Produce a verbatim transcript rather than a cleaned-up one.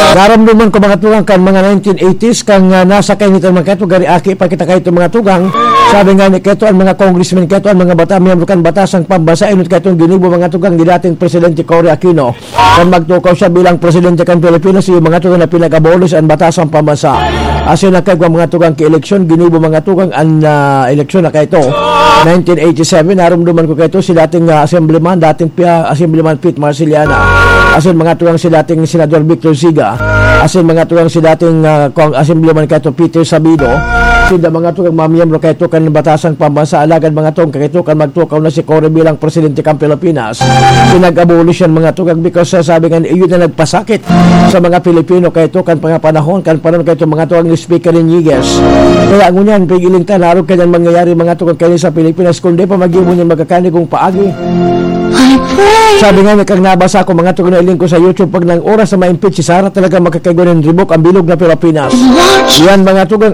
Naramdaman ko mga tugang kan mga nineteen eighties kang uh, nasa kayo nito mga kato gari aki pa kita kayo mga tugang. Sabi nga ni kato ang mga congressman kato ang mga bata miyembro kan batasang pambasa inut kato ginibo mga tugang ni dating presidente Cory Aquino. Kan magtukaw siya bilang presidente kan Pilipinas yung mga tugang na pinag-abolish ang batasang pambasa. Asin na kayo mga tugang ki-eleksyon ginibo mga tugang ang uh, eleksyon na kayo nineteen eighty-seven naramdaman ko kayo si dating uh, assemblyman dating uh, assemblyman Pete Marceliana. Asin mga tugang si dating senador Victor Siga. Asin mga tugang si dating uh, assemblyman kayo Peter Sabido. Sida mga tugang mamiyembro kayo kan batasang pambasa alagad mga tugang kayo kan magtukaw na si Cory bilang presidente ng Pilipinas. Pinag-abolish yan mga tugang because uh, sabi nga iyon na nagpasakit sa mga Pilipino kayo kan panahon kan panon kayo mga tugang ni Speaker Niguez. Kaya ang unyan pigiling tanarog kanyang mangyayari mga tugang kayo sa Pilipinas kundi pa mag-ibo niya magkakanigong paagi. Sabi nga kang nabasa ko mga tugang na iling ko sa YouTube pag nang oras na ma-impeach si Sara talaga makakaigo ng ribok ang bilog na Pilipinas. Yan mga tugang